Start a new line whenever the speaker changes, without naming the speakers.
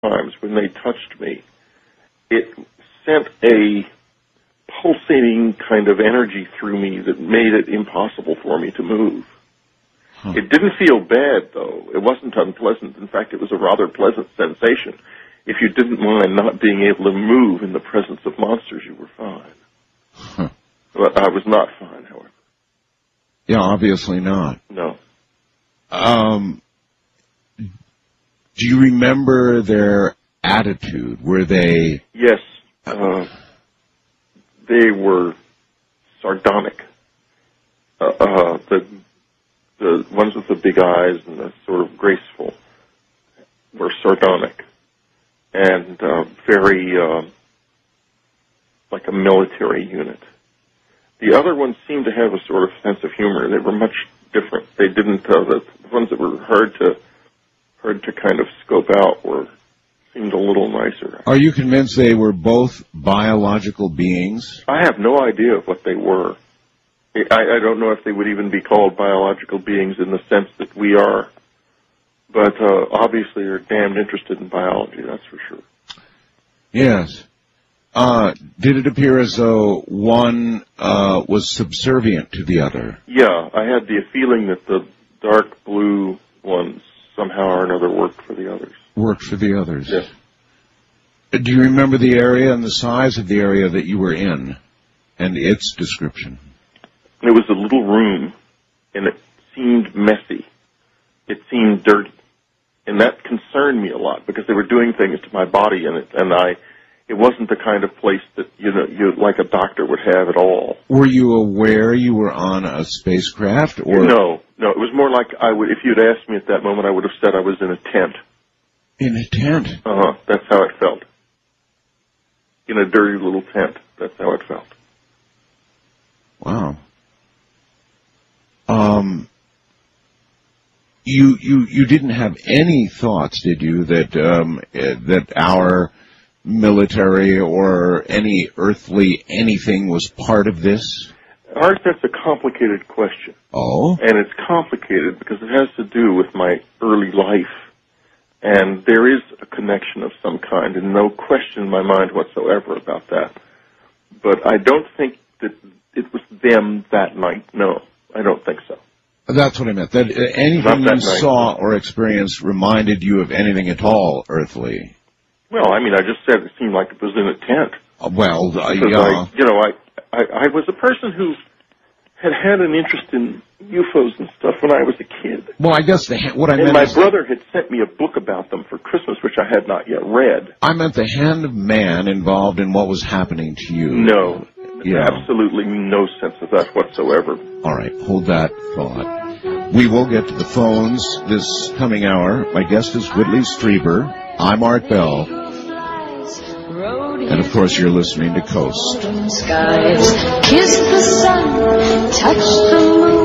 times when they touched me, it sent a pulsating kind of energy through me that made it impossible for me to move. Huh. It didn't feel bad, though. It wasn't unpleasant. In fact, it was a rather pleasant sensation. If you didn't mind not being able to move in the presence of monsters, you were fine.
Huh.
But I was not fine, however.
Yeah, obviously not.
No.
Do you remember their attitude? Were they...
Yes. They were sardonic. The ones with the big eyes and the sort of graceful were sardonic and very like a military unit. The other ones seemed to have a sort of sense of humor. They were much different. They didn't. The ones that were hard to kind of scope out seemed a little nicer.
Are you convinced they were both biological beings?
I have no idea what they were. I don't know if they would even be called biological beings in the sense that we are, but obviously they're damned interested in biology, that's for sure.
Yes. Did it appear as though one was subservient to the other?
Yeah, I had the feeling that the dark blue ones somehow or another worked for the others.
Worked for the others?
Yes.
Do you remember the area and the size of the area that you were in and its description?
It was a little room, and it seemed messy. It seemed dirty. And that concerned me a lot because they were doing things to my body in it, and it wasn't the kind of place that, you like a doctor would have at all.
Were you aware you were on a spacecraft? Or
No. It was more like if you'd asked me at that moment, I would have said I was in a tent.
In a tent?
That's how it felt. In a dirty little tent. That's how it felt.
Wow. You didn't have any thoughts, did you, that our military or any earthly anything was part of this?
Art, that's a complicated question.
Oh?
And it's complicated because it has to do with my early life. And there is a connection of some kind, and no question in my mind whatsoever about that. But I don't think that it was them that night. No, I don't think so.
That's what I meant. That anything you saw or experienced reminded you of anything at all earthly.
Well, I mean, I just said it seemed like it was in a tent.
Yeah.
I was a person who had an interest in UFOs and stuff when I was a kid.
Well, I guess
my brother had sent me a book about them for Christmas, which I had not yet read.
I meant the hand of man involved in what was happening to you.
No. Absolutely no sense of that whatsoever.
All right, hold that thought. We will get to the phones this coming hour. My guest is Whitley Strieber. I'm Art Bell. And, of course, you're listening to Coast. Kiss the sun, touch the moon.